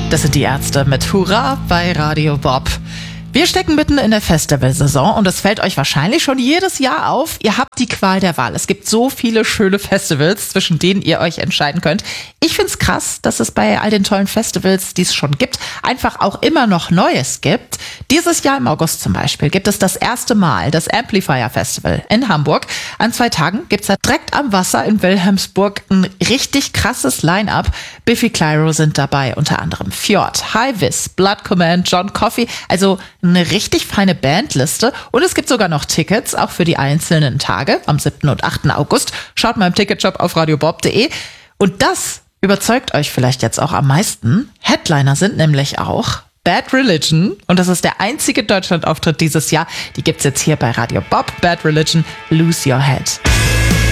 Das sind die Ärzte mit Hurra bei Radio Bob. Wir stecken mitten in der Festivalsaison und es fällt euch wahrscheinlich schon jedes Jahr auf, ihr habt die Qual der Wahl. Es gibt so viele schöne Festivals, zwischen denen ihr euch entscheiden könnt. Ich find's krass, dass es bei all den tollen Festivals, die es schon gibt, einfach auch immer noch Neues gibt. Dieses Jahr im August zum Beispiel gibt es das erste Mal das Amplifier Festival in Hamburg. An 2 Tagen gibt's da direkt am Wasser in Wilhelmsburg ein richtig krasses Line-Up. Biffy Clyro sind dabei, unter anderem Fjord, High Vis, Blood Command, John Coffey, also eine richtig feine Bandliste. Und es gibt sogar noch Tickets, auch für die einzelnen Tage am 7. und 8. August. Schaut mal im Ticketshop auf radiobob.de. Und das überzeugt euch vielleicht jetzt auch am meisten. Headliner sind nämlich auch Bad Religion. Und das ist der einzige Deutschlandauftritt dieses Jahr. Die gibt's jetzt hier bei Radio Bob. Bad Religion, Lose Your Head.